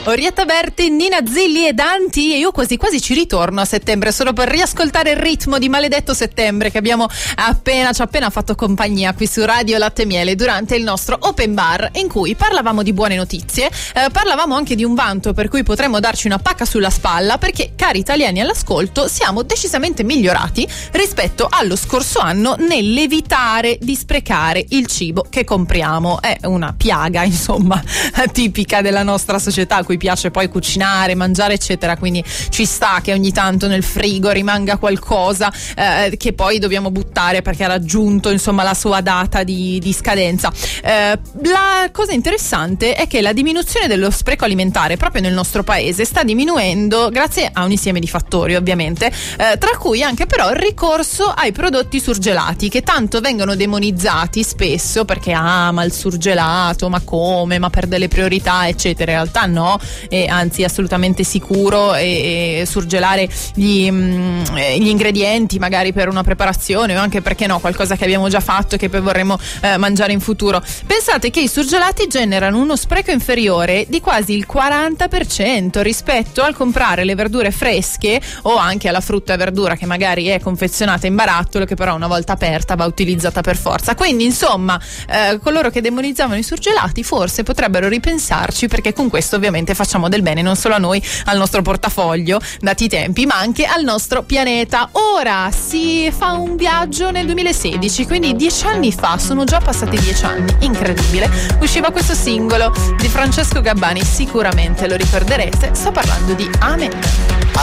Orietta Berti, Nina Zilli e Danti, e io quasi quasi ci ritorno a settembre solo per riascoltare il ritmo di Maledetto Settembre che abbiamo ci ha appena fatto compagnia qui su Radio Latte e Miele durante il nostro open bar, in cui parlavamo di buone notizie, parlavamo anche di un vanto per cui potremmo darci una pacca sulla spalla, perché cari italiani all'ascolto siamo decisamente migliorati rispetto allo scorso anno nell'evitare di sprecare il cibo che compriamo. È una piaga insomma tipica della nostra società, a cui piace poi cucinare, mangiare eccetera, quindi ci sta che ogni tanto nel frigo rimanga qualcosa che poi dobbiamo buttare perché ha raggiunto insomma la sua data di scadenza. La cosa interessante è che la diminuzione dello spreco alimentare proprio nel nostro paese sta diminuendo grazie a un insieme di fattori ovviamente, tra cui anche però il ricorso ai prodotti surgelati, che tanto vengono demonizzati spesso perché ma il surgelato, ma come, ma per delle priorità eccetera. In realtà no, e anzi è assolutamente sicuro e surgelare gli ingredienti magari per una preparazione o anche, perché no, qualcosa che abbiamo già fatto e che poi vorremmo mangiare in futuro. Pensate che i surgelati generano uno spreco inferiore di quasi il 40% rispetto al comprare le verdure fresche o anche alla frutta e verdura che magari è confezionata in barattolo, che però una volta aperta va utilizzata per forza. Quindi insomma coloro che demonizzavano i surgelati forse potrebbero ripensarci, perché con questo ovviamente facciamo del bene non solo a noi, al nostro portafoglio dati i tempi, ma anche al nostro pianeta. Ora si fa un viaggio nel 2016, quindi 10 anni fa, sono già passati 10 anni, incredibile. Usciva questo singolo di Francesco Gabbani, sicuramente lo ricorderete, sto parlando di Amen.